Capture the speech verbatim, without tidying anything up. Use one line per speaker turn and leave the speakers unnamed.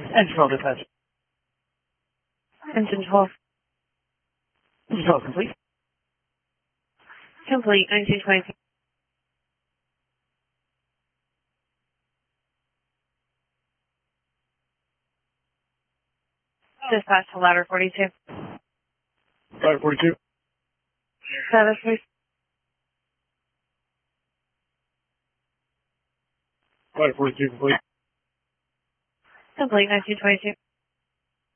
Engine twelve dispatch.
Engine twelve.
Engine twelve complete.
Complete, nineteen twenty-two. Dispatch to ladder forty-two.
Ladder forty-two.
Status, please.
Ladder forty-two complete.
Complete, nineteen twenty-two.